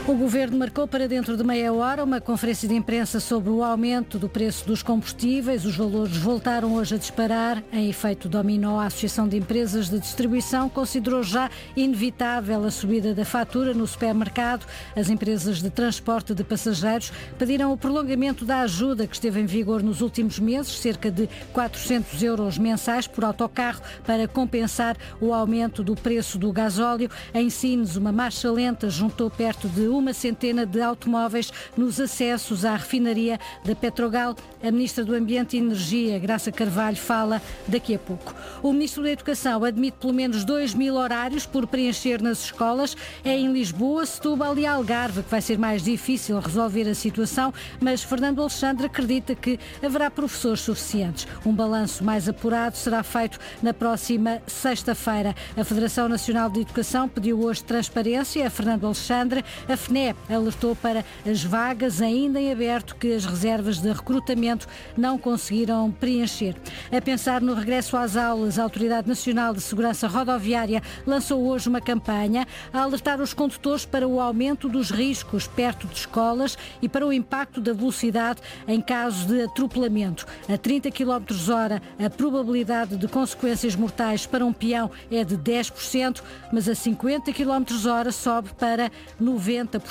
O Governo marcou para dentro de meia hora uma conferência de imprensa sobre o aumento do preço dos combustíveis. Os valores voltaram hoje a disparar. Em efeito dominó, a Associação de Empresas de Distribuição considerou já inevitável a subida da fatura no supermercado. As empresas de transporte de passageiros pediram o prolongamento da ajuda que esteve em vigor nos últimos meses, cerca de 400 euros mensais por autocarro, para compensar o aumento do preço do gasóleo. Em Sines, uma marcha lenta juntou perto de uma centena de automóveis nos acessos à refinaria da Petrogal. A Ministra do Ambiente e Energia, Graça Carvalho, fala daqui a pouco. O Ministro da Educação admite pelo menos 2.000 horários por preencher nas escolas. É em Lisboa, Setúbal e Algarve que vai ser mais difícil resolver a situação, mas Fernando Alexandre acredita que haverá professores suficientes. Um balanço mais apurado será feito na próxima sexta-feira. A Federação Nacional de Educação pediu hoje transparência a Fernando Alexandre. A FNE alertou para as vagas ainda em aberto que as reservas de recrutamento não conseguiram preencher. A pensar no regresso às aulas, a Autoridade Nacional de Segurança Rodoviária lançou hoje uma campanha a alertar os condutores para o aumento dos riscos perto de escolas e para o impacto da velocidade em caso de atropelamento. A 30 km/h, a probabilidade de consequências mortais para um peão é de 10%, mas a 50 km/h sobe para 90%.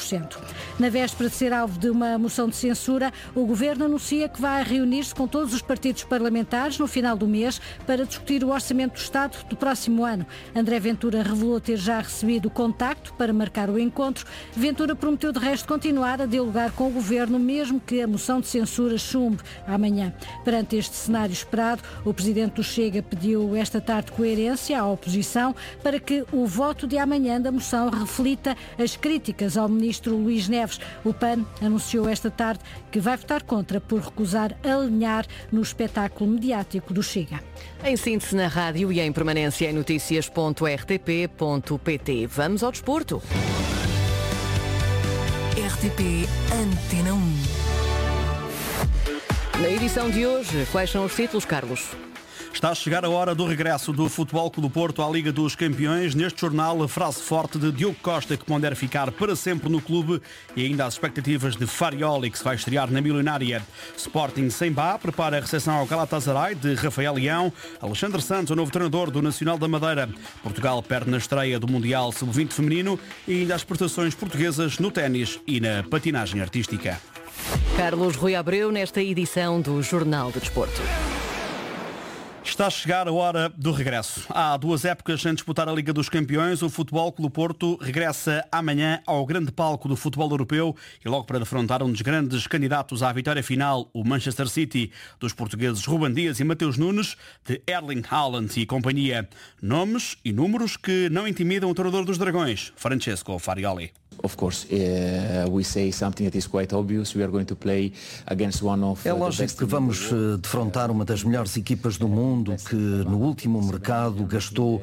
Na véspera de ser alvo de uma moção de censura, o Governo anuncia que vai reunir-se com todos os partidos parlamentares no final do mês para discutir o orçamento do Estado do próximo ano. André Ventura revelou ter já recebido o contacto para marcar o encontro. Ventura prometeu de resto continuar a dialogar com o Governo, mesmo que a moção de censura chumbe amanhã. Perante este cenário esperado, o Presidente do Chega pediu esta tarde coerência à oposição para que o voto de amanhã da moção reflita as críticas ao Ministro Luís Neves. O PAN anunciou esta tarde que vai votar contra por recusar alinhar no espetáculo mediático do Chega. Em síntese na rádio e em permanência em notícias.rtp.pt. Vamos ao desporto. RTP Antena 1. Na edição de hoje, quais são os títulos, Carlos? Está a chegar a hora do regresso do Futebol Clube do Porto à Liga dos Campeões. Neste jornal, a frase forte de Diogo Costa, que pondera ficar para sempre no clube, e ainda as expectativas de Farioli, que se vai estrear na Milionária. Sporting sem Bá prepara a recepção ao Galatasaray de Rafael Leão. Alexandre Santos, o novo treinador do Nacional da Madeira. Portugal perde na estreia do Mundial Sub-20 feminino e ainda as exportações portuguesas no ténis e na patinagem artística. Carlos Rui Abreu, nesta edição do Jornal de Desporto. Está a chegar a hora do regresso. Há 2 épocas sem disputar a Liga dos Campeões. O Futebol Clube do Porto regressa amanhã ao grande palco do futebol europeu e logo para defrontar um dos grandes candidatos à vitória final, o Manchester City, dos portugueses Ruben Dias e Mateus Nunes, de Erling Haaland e companhia. Nomes e números que não intimidam o treinador dos Dragões, Francesco Farioli. Of course, we say something that is quite obvious. We are going to play against one of É lógico que vamos defrontar uma das melhores equipas do mundo, que no último mercado gastou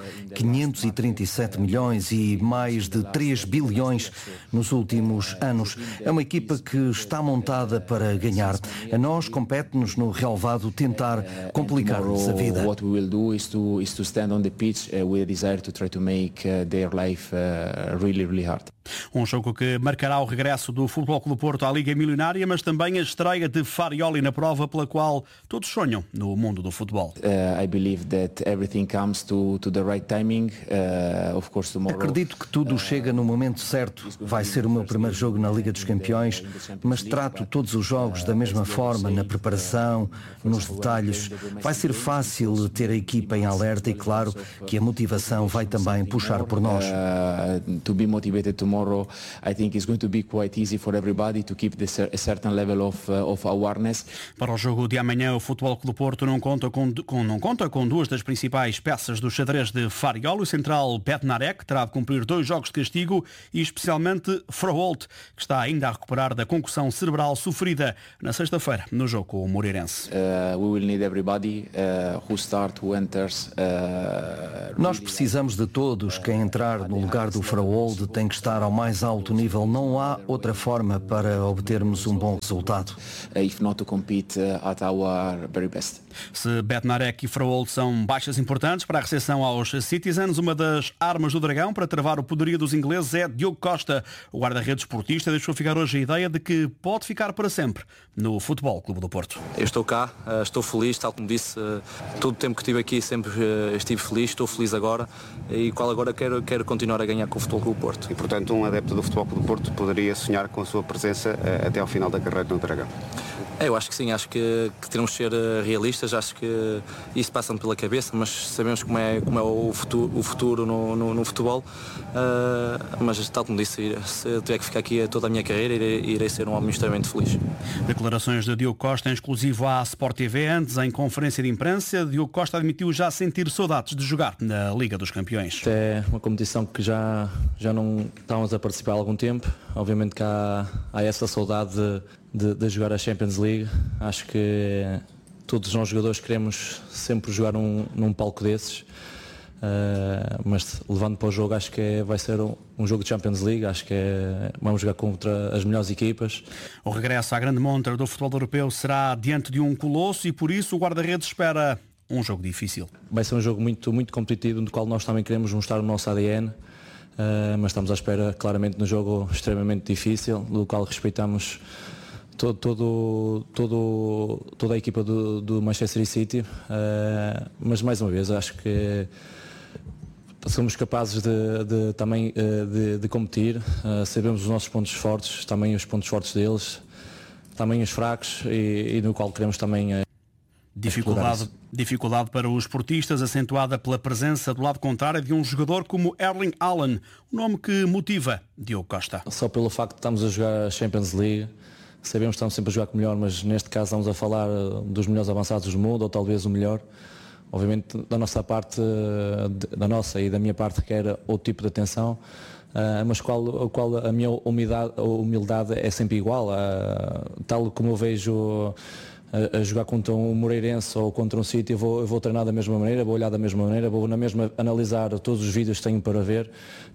537 milhões e mais de 3 bilhões nos últimos anos. É uma equipa que está montada para ganhar. A nós compete-nos no relevado tentar complicar-nos a vida. What we will do is to stand on the pitch with a desire to try to make their life really hard. Um jogo que marcará o regresso do Futebol Clube do Porto à Liga Milionária, mas também a estreia de Farioli na prova pela qual todos sonham no mundo do futebol. I believe that everything comes to the right timing. Of course, tomorrow. Acredito que tudo chega no momento certo. Vai ser o meu primeiro jogo na Liga dos Campeões, mas trato todos os jogos da mesma forma, na preparação, nos detalhes. Vai ser fácil ter a equipa em alerta e claro que a motivação vai também puxar por nós. To be motivated tomorrow, I think it's going to be quite easy for everybody to keep a certain level of awareness. Para o jogo de amanhã, o Futebol Clube do Porto não conta com 2 das principais peças do xadrez de Farioli. O central Bednarek terá de cumprir 2 jogos de castigo e especialmente Froholt, que está ainda a recuperar da concussão cerebral sofrida na sexta-feira no jogo com o Moreirense. We will need everybody who start, who enters. Nós precisamos de todos. Quem entrar no lugar do Froholt tem que estar ao mais alto nível. Não há outra forma para obtermos um bom resultado. If not to compete at our very best. Se Bednarek e Fraold são baixas importantes para a recepção aos Citizens, uma das armas do Dragão para travar o poderio dos ingleses é Diogo Costa. O guarda-redes esportista deixou ficar hoje a ideia de que pode ficar para sempre no Futebol Clube do Porto. Eu estou cá, estou feliz, tal como disse, todo o tempo que estive aqui sempre estive feliz, estou feliz agora e qual agora quero continuar a ganhar com o Futebol Clube do Porto. E portanto um adepto do Futebol Clube do Porto poderia sonhar com a sua presença até ao final da carreira no Dragão? Eu acho que sim, acho que temos de ser realistas, acho que isso passa-me pela cabeça, mas sabemos como é o futuro no futebol, mas tal como disse, se eu tiver que ficar aqui toda a minha carreira, irei ser um homem extremamente feliz. Declarações de Diogo Costa em exclusivo à Sport TV. Antes, em conferência de imprensa, Diogo Costa admitiu já sentir saudades de jogar na Liga dos Campeões. É uma competição que já não estávamos a participar há algum tempo, obviamente que há essa saudade de jogar a Champions League. Acho que todos nós jogadores queremos sempre jogar num palco desses, mas levando para o jogo acho que vai ser um jogo de Champions League. Acho que vamos jogar contra as melhores equipas. O regresso à grande montra do futebol europeu será diante de um colosso e por isso o guarda-redes espera um jogo difícil. Vai ser um jogo muito, muito competitivo, no qual nós também queremos mostrar o nosso ADN, mas estamos à espera claramente de um jogo extremamente difícil, do qual respeitamos toda a equipa do Manchester City, mas mais uma vez acho que somos capazes de competir, sabemos os nossos pontos fortes, também os pontos fortes deles, também os fracos e no qual queremos também Dificuldade para os esportistas, acentuada pela presença do lado contrário de um jogador como Erling Haaland, um nome que motiva Diogo Costa. Só pelo facto de estarmos a jogar a Champions League, sabemos que estamos sempre a jogar com o melhor, mas neste caso estamos a falar dos melhores avançados do mundo, ou talvez o melhor. Obviamente da nossa parte, da nossa e da minha parte requer outro tipo de atenção, mas qual a minha humildade é sempre igual, tal como eu vejo a jogar contra um Moreirense ou contra um City, eu vou treinar da mesma maneira, vou olhar da mesma maneira, vou na mesma analisar todos os vídeos que tenho para ver,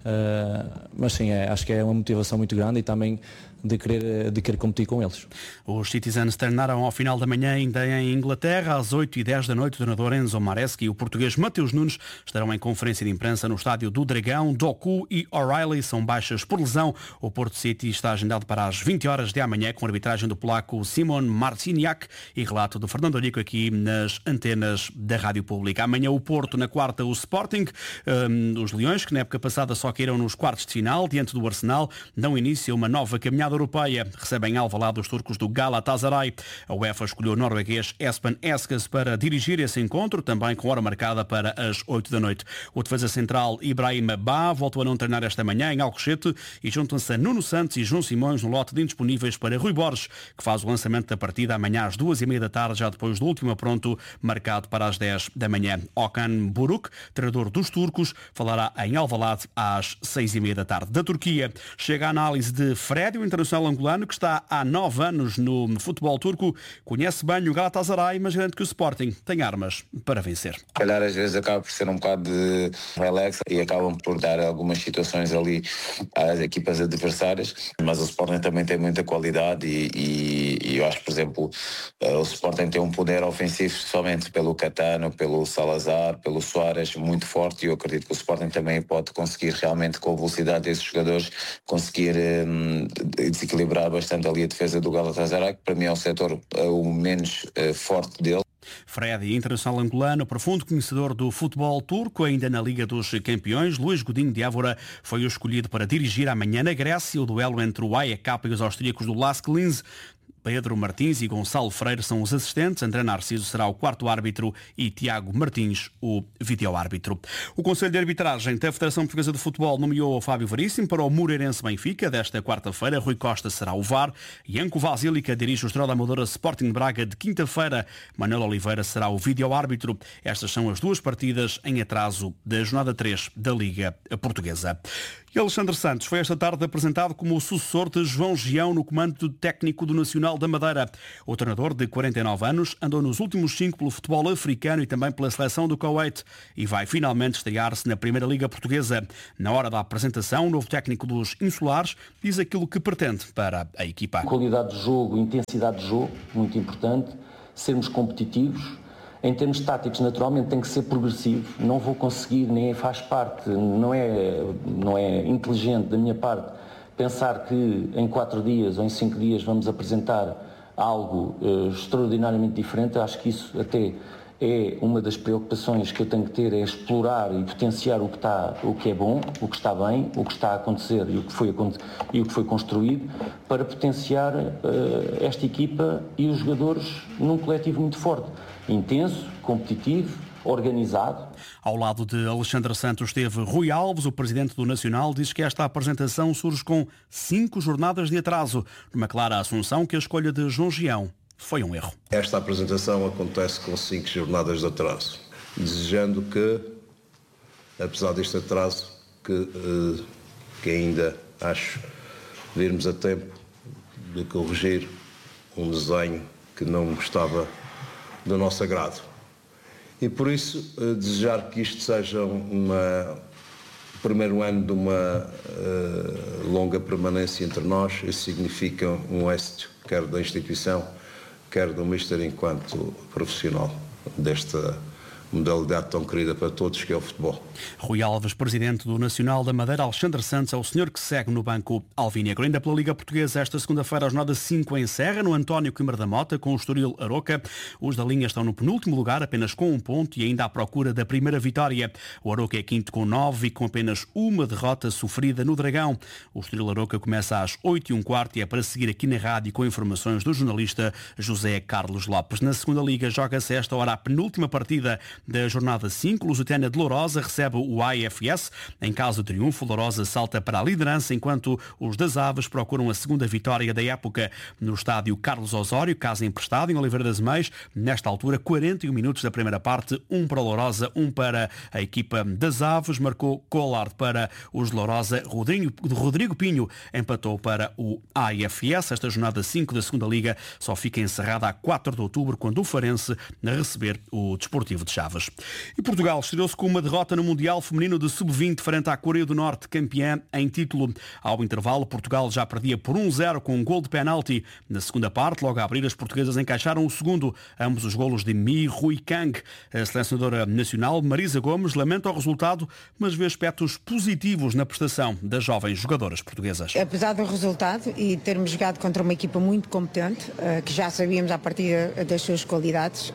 mas sim, acho que é uma motivação muito grande e também de querer competir com eles. Os Citizens treinaram ao final da manhã ainda em Inglaterra. Às 8h10 da noite, o treinador Enzo Maresca e o português Mateus Nunes estarão em conferência de imprensa no estádio do Dragão. Doku e O'Reilly são baixas por lesão. O Porto City está agendado para as 20 horas de amanhã, com a arbitragem do polaco Simon Marciniak e relato do Fernando Anico aqui nas antenas da Rádio Pública. Amanhã o Porto, na quarta o Sporting. Os Leões, que na época passada só caíram nos quartos de final, diante do Arsenal, dão início a uma nova caminhada europeia. Recebem Alvalade os turcos do Galatasaray. A UEFA escolheu o norueguês Espen Eskes para dirigir esse encontro, também com hora marcada para as 8 da noite. O defesa central Ibrahima Ba voltou a não treinar esta manhã em Alcochete e juntam-se a Nuno Santos e João Simões no lote de indisponíveis para Rui Borges, que faz o lançamento da partida amanhã às 2h30 da tarde, já depois do último apronto marcado para as 10 da manhã. Okan Buruk, treinador dos turcos, falará em Alvalade às 6h30 da tarde. Da Turquia chega a análise de Fred, o internacional angolano que está há 9 anos no futebol turco, conhece bem o Galatasaray, mas garante que o Sporting tem armas para vencer. Calhar às vezes acaba por ser um bocado de relax e acabam por dar algumas situações ali às equipas adversárias, mas o Sporting também tem muita qualidade e eu acho que, por exemplo, o Sporting tem um poder ofensivo somente pelo Catano, pelo Salazar, pelo Soares muito forte, e eu acredito que o Sporting também pode conseguir realmente, com a velocidade desses jogadores, conseguir desequilibrar bastante ali a defesa do Galatasaray, que para mim é o setor o menos forte dele. Fred, internacional angolano, profundo conhecedor do futebol turco, ainda na Liga dos Campeões. Luís Godinho de Évora foi o escolhido para dirigir amanhã na Grécia o duelo entre o AEK e os austríacos do Lask Linz. Pedro Martins e Gonçalo Freire são os assistentes, André Narciso será o quarto árbitro e Tiago Martins o vídeo-árbitro. O Conselho de Arbitragem da Federação Portuguesa de Futebol nomeou o Fábio Veríssimo para o Moreirense Benfica desta quarta-feira. Rui Costa será o VAR. Janko Vasílica dirige o Estrela Amadora Sporting Braga de quinta-feira. Manuel Oliveira será o vídeo-árbitro. Estas são as duas partidas em atraso da jornada 3 da Liga Portuguesa. E Alexandre Santos foi esta tarde apresentado como o sucessor de João Gião no comando técnico do Nacional da Madeira. O treinador, de 49 anos, andou nos últimos 5 pelo futebol africano e também pela seleção do Kuwait e vai finalmente estrear-se na Primeira Liga Portuguesa. Na hora da apresentação, o novo técnico dos Insulares diz aquilo que pretende para a equipa. Qualidade de jogo, intensidade de jogo, muito importante, sermos competitivos. Em termos táticos, naturalmente, tem que ser progressivo. Não vou conseguir, nem faz parte, não é inteligente da minha parte, pensar que em 4 dias ou em 5 dias vamos apresentar algo extraordinariamente diferente. Acho que isso até é uma das preocupações que eu tenho que ter, é explorar e potenciar o que é bom, o que está bem, o que está a acontecer e o que foi construído, para potenciar esta equipa e os jogadores num coletivo muito forte, intenso, competitivo, organizado. Ao lado de Alexandre Santos esteve Rui Alves, o presidente do Nacional, diz que esta apresentação surge com 5 jornadas de atraso, numa clara assunção que a escolha de João Gião foi um erro. Esta apresentação acontece com 5 jornadas de atraso, desejando que, apesar deste atraso, que ainda acho virmos a tempo de corrigir um desenho que não estava do nosso agrado. E por isso desejar que isto seja o primeiro ano de uma longa permanência entre nós. Isso significa um êxito, quer da instituição, quer do Mister enquanto profissional desta modalidade tão querida para todos, que é o futebol. Rui Alves, presidente do Nacional da Madeira. Alexandre Santos é o senhor que segue no banco alvinegro. Ainda pela Liga Portuguesa, esta segunda-feira a jornada 5 encerra no António Coimbra da Mota, com o Estoril Aroca. Os da linha estão no penúltimo lugar, apenas com 1 ponto e ainda à procura da primeira vitória. O Aroca é quinto com 9 e com apenas uma derrota sofrida no Dragão. O Estoril Aroca começa às 8h15 e é para seguir aqui na rádio com informações do jornalista José Carlos Lopes. Na segunda Liga joga-se esta hora a penúltima partida da jornada 5. Lusitânia de Lourosa recebe o AFS. Em caso de triunfo, Lourosa salta para a liderança, enquanto os das Aves procuram a segunda vitória da época. No estádio Carlos Osório, casa emprestado em Oliveira das Meias, nesta altura 41 minutos da primeira parte, 1 para Lourosa, 1 para a equipa das Aves. Marcou Collard para os de Lourosa. Rodrigo Pinho empatou para o AFS. Esta jornada 5 da segunda Liga só fica encerrada a 4 de outubro, quando o Farense receber o Desportivo de Chaves. E Portugal estreou-se com uma derrota no Mundial Feminino de Sub-20 frente à Coreia do Norte, campeã em título. Ao intervalo, Portugal já perdia por 1-0 com um gol de penalti. Na segunda parte, logo a abrir, as portuguesas encaixaram o segundo, ambos os golos de Mi Rui Kang. A selecionadora nacional, Marisa Gomes, lamenta o resultado, mas vê aspectos positivos na prestação das jovens jogadoras portuguesas. Apesar do resultado e termos jogado contra uma equipa muito competente, que já sabíamos a partir das suas qualidades,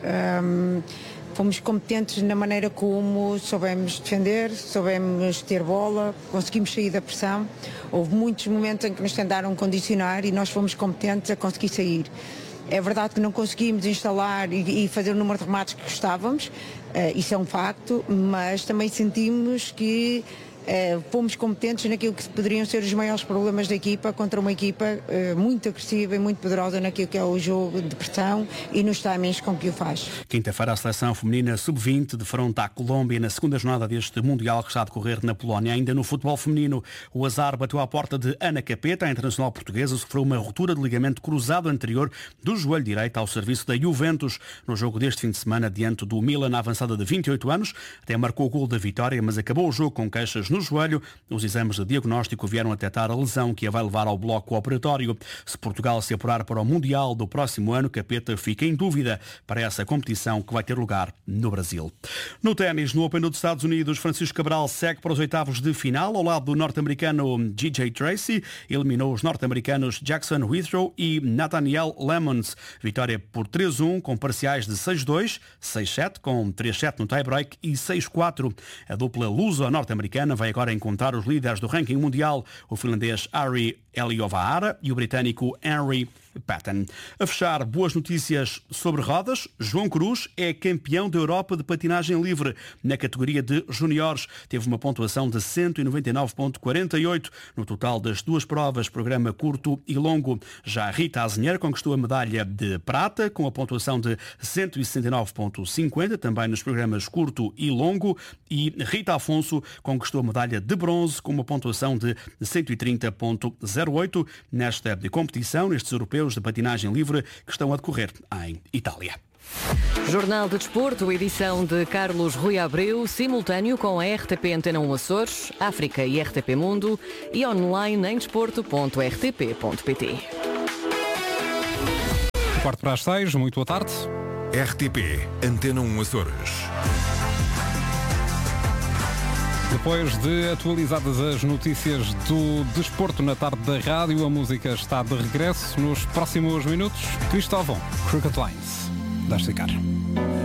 fomos competentes na maneira como soubemos defender, soubemos ter bola, conseguimos sair da pressão. Houve muitos momentos em que nos tentaram condicionar e nós fomos competentes a conseguir sair. É verdade que não conseguimos instalar e fazer o número de remates que gostávamos, isso é um facto, mas também sentimos que fomos competentes naquilo que poderiam ser os maiores problemas da equipa, contra uma equipa muito agressiva e muito poderosa naquilo que é o jogo de pressão e nos timings com que o faz. Quinta-feira, a seleção feminina sub-20 defronta a Colômbia na segunda jornada deste Mundial que está a decorrer na Polónia. Ainda no futebol feminino, o azar bateu à porta de Ana Capeta. A internacional portuguesa sofreu uma ruptura de ligamento cruzado anterior do joelho direito ao serviço da Juventus. No jogo deste fim de semana, diante do Milan, a avançada de 28 anos, até marcou o gol da vitória, mas acabou o jogo com queixas no joelho. Os exames de diagnóstico vieram a detectar a lesão que a vai levar ao bloco operatório. Se Portugal se apurar para o Mundial do próximo ano, Capeta fica em dúvida para essa competição que vai ter lugar no Brasil. No ténis, no Open dos Estados Unidos, Francisco Cabral segue para os oitavos de final ao lado do norte-americano G.J. Tracy. Eliminou os norte-americanos Jackson Withrow e Nathaniel Lemons. Vitória por 3-1 com parciais de 6-2, 6-7 com 3-7 no tie-break e 6-4. A dupla luso-norte-americana vai agora encontrar os líderes do ranking mundial, o finlandês Ari Eliovaara e o britânico Henry Patton. A fechar, boas notícias sobre rodas. João Cruz é campeão da Europa de patinagem livre. Na categoria de juniores, teve uma pontuação de 199,48 no total das duas provas, programa curto e longo. Já Rita Azenheiro conquistou a medalha de prata com a pontuação de 169,50, também nos programas curto e longo. E Rita Afonso conquistou a medalha de bronze com uma pontuação de 130,08 nesta competição, nestes europeus de patinagem livre que estão a decorrer em Itália. Jornal de Desporto, edição de Carlos Rui Abreu, simultâneo com a RTP Antena 1 Açores, África e RTP Mundo e online em desporto.rtp.pt. 5:45, muito boa tarde. RTP Antena 1 Açores. Depois de atualizadas as notícias do desporto na tarde da rádio, a música está de regresso. Nos próximos minutos, Cristóvão, Crooked Lines. Deixe ficar.